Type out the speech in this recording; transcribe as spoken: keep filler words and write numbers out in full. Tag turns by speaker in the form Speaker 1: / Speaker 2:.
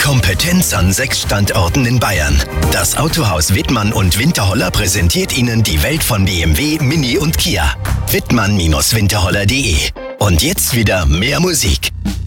Speaker 1: Kompetenz an sechs Standorten in Bayern. Das Autohaus Wittmann und Winterholler präsentiert Ihnen die Welt von B M W, Mini und Kia. Wittmann Winterholler punkt de. Und jetzt wieder mehr Musik.